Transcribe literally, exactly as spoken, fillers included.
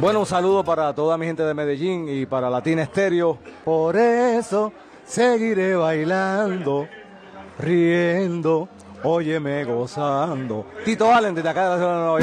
Bueno, un saludo para toda mi gente de Medellín y para Latina Estéreo. Por eso seguiré bailando, riendo, óyeme gozando. Tito Allen desde acá de la ciudad de Nueva York.